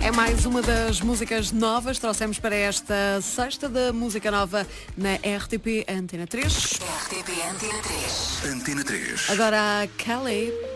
É mais uma das músicas novas, trouxemos para esta sexta da música nova na RTP Antena 3. RTP Antena 3. Antena 3. Agora a Kelly.